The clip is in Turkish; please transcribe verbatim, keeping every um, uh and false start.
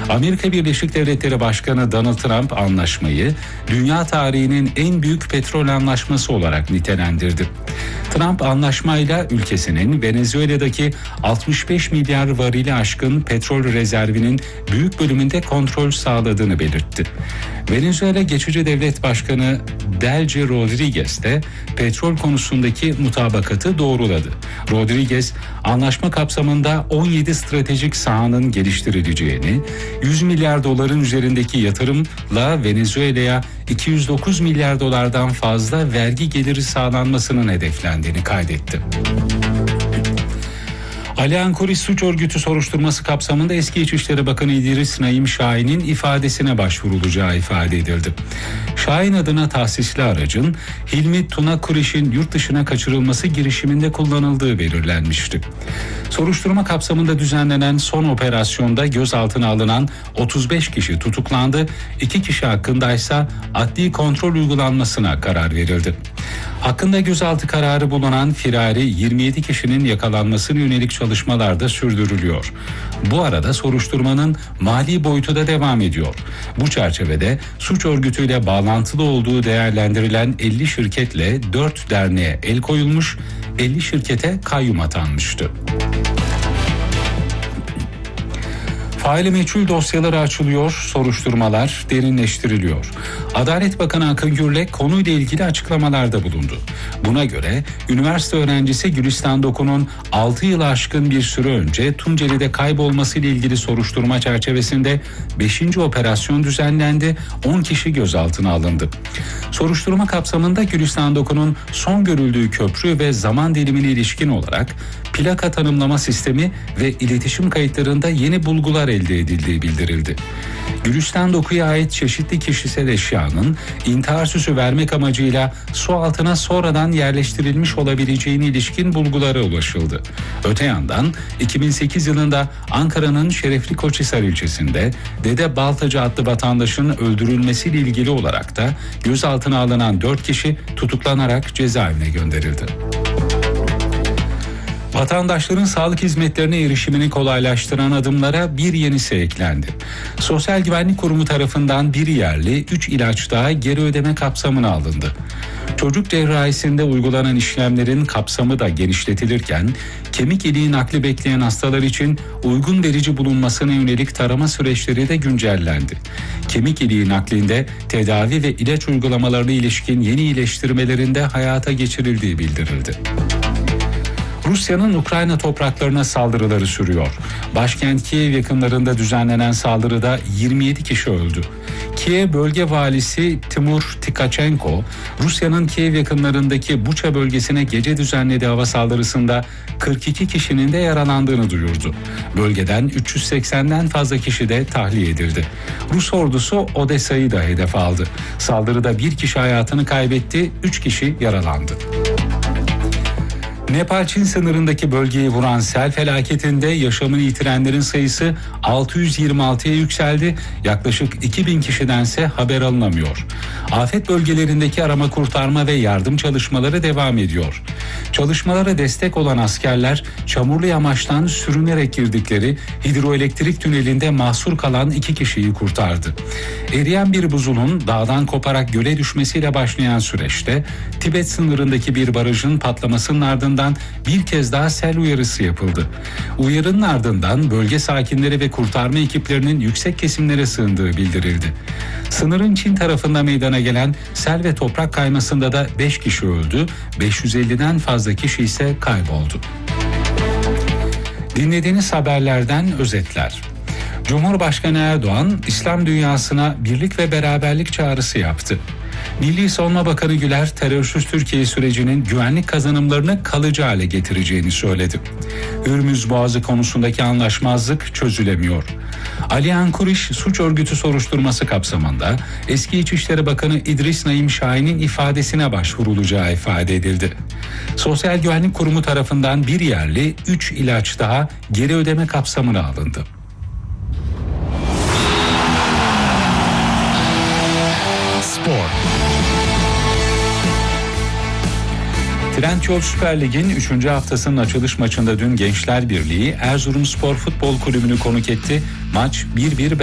Amerika Birleşik Devletleri Başkanı Donald Trump anlaşmayı dünya tarihinin en büyük petrol anlaşması olarak nitelendirdi. Trump anlaşmayla ülkesinin Venezuela'daki altmış beş milyar varili aşkın petrol rezervinin büyük bölümünde kontrol sağladığını belirtti. Venezuela Geçici Devlet Başkanı Delcy Rodriguez de petrol konusundaki mutabakatı doğruladı. Rodriguez, anlaşma kapsamında on yedi stratejik sahanın geliştirileceğini, yüz milyar doların üzerindeki yatırımla Venezuela'ya iki yüz dokuz milyar dolardan fazla vergi geliri sağlanmasının hedeflendiğini kaydetti. Alian Kuris suç örgütü soruşturması kapsamında eski İçişleri Bakanı İdris Naim Şahin'in ifadesine başvurulacağı ifade edildi. Şahin adına tahsisli aracın Hilmi Tuna Kuriş'in yurt dışına kaçırılması girişiminde kullanıldığı belirlenmişti. Soruşturma kapsamında düzenlenen son operasyonda gözaltına alınan otuz beş kişi tutuklandı, iki kişi hakkındaysa adli kontrol uygulanmasına karar verildi. Hakkında gözaltı kararı bulunan firari yirmi yedi kişinin yakalanmasına yönelik çalışmalar da sürdürülüyor. Bu arada soruşturmanın mali boyutu da devam ediyor. Bu çerçevede suç örgütüyle bağlantılı olduğu değerlendirilen elli şirketle dört derneğe el koyulmuş, elli şirkete kayyum atanmıştı. Faili meçhul dosyaları açılıyor, soruşturmalar derinleştiriliyor. Adalet Bakanı Akın Gürlek konuyla ilgili açıklamalarda bulundu. Buna göre üniversite öğrencisi Gülistan Doku'nun altı yılı aşkın bir süre önce Tunceli'de kaybolmasıyla ilgili soruşturma çerçevesinde beşinci operasyon düzenlendi, on kişi gözaltına alındı. Soruşturma kapsamında Gülistan Doku'nun son görüldüğü köprü ve zaman dilimine ilişkin olarak plaka tanımlama sistemi ve iletişim kayıtlarında yeni bulgular elde edildiği bildirildi. Gülistan Doku'ya ait çeşitli kişisel eşyanın intihar süsü vermek amacıyla su altına sonradan yerleştirilmiş olabileceğine ilişkin bulgulara ulaşıldı. Öte yandan iki bin sekiz yılında Ankara'nın Şerefli Koçhisar ilçesinde Dede Baltacı adlı vatandaşın öldürülmesiyle ilgili olarak da gözaltına alınan dört kişi tutuklanarak cezaevine gönderildi. Vatandaşların sağlık hizmetlerine erişimini kolaylaştıran adımlara bir yenisi eklendi. Sosyal Güvenlik Kurumu tarafından bir yerli üç ilaç daha geri ödeme kapsamına alındı. Çocuk cerrahisinde uygulanan işlemlerin kapsamı da genişletilirken, kemik iliği nakli bekleyen hastalar için uygun verici bulunmasına yönelik tarama süreçleri de güncellendi. Kemik iliği naklinde tedavi ve ilaç uygulamalarına ilişkin yeni iyileştirmelerinde hayata geçirildiği bildirildi. Rusya'nın Ukrayna topraklarına saldırıları sürüyor. Başkent Kiev yakınlarında düzenlenen saldırıda yirmi yedi kişi öldü. Kiev bölge valisi Timur Tkachenko, Rusya'nın Kiev yakınlarındaki Buça bölgesine gece düzenlediği hava saldırısında kırk iki kişinin de yaralandığını duyurdu. Bölgeden üç yüz seksenden fazla kişi de tahliye edildi. Rus ordusu Odessa'yı da hedef aldı. Saldırıda bir kişi hayatını kaybetti, üç kişi yaralandı. Nepal-Çin sınırındaki bölgeyi vuran sel felaketinde yaşamını yitirenlerin sayısı altı yüz yirmi altıya yükseldi. Yaklaşık iki bin kişidense haber alınamıyor. Afet bölgelerindeki arama kurtarma ve yardım çalışmaları devam ediyor. Çalışmalara destek olan askerler çamurlu yamaçtan sürünerek girdikleri hidroelektrik tünelinde mahsur kalan iki kişiyi kurtardı. Eriyen bir buzulun dağdan koparak göle düşmesiyle başlayan süreçte Tibet sınırındaki bir barajın patlamasının ardından bir kez daha sel uyarısı yapıldı. Uyarının ardından bölge sakinleri ve kurtarma ekiplerinin yüksek kesimlere sığındığı bildirildi. Sınırın Çin tarafında meydana gelen sel ve toprak kaymasında da beş kişi öldü, beş yüz elliden fazla kişi ise kayboldu. Dinlediğiniz haberlerden özetler. Cumhurbaşkanı Erdoğan, İslam dünyasına birlik ve beraberlik çağrısı yaptı. Milli Savunma Bakanı Güler, terörsüz Türkiye sürecinin güvenlik kazanımlarını kalıcı hale getireceğini söyledi. Hürmüz Boğazı konusundaki anlaşmazlık çözülemiyor. Alian Kuris suç örgütü soruşturması kapsamında eski İçişleri Bakanı İdris Naim Şahin'in ifadesine başvurulacağı ifade edildi. Sosyal Güvenlik Kurumu tarafından bir yerli üç ilaç daha geri ödeme kapsamına alındı. Spor. Trendyol Süper Lig'in üçüncü haftasının açılış maçında dün Gençler Birliği Erzurumspor Futbol Kulübü'nü konuk etti. Maç bir bir